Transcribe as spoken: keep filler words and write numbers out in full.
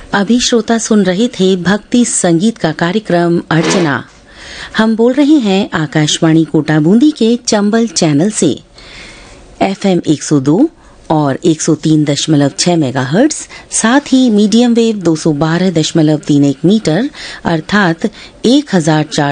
अभी श्रोता सुन रहे थे भक्ति संगीत का कार्यक्रम अर्चना। हम बोल रहे हैं आकाशवाणी कोटा बूंदी के चंबल चैनल से। एफएम एक सौ दो और एक सौ तीन दशमलव छह मेगाहर्ट्ज, साथ ही मीडियम वेव दो सौ बारह दशमलव तीन एक मीटर अर्थात एक हजार चार